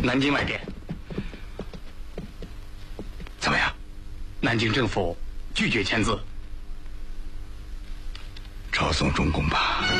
南京来电， 怎么样？ 南京政府拒绝签字。 抄送中共吧。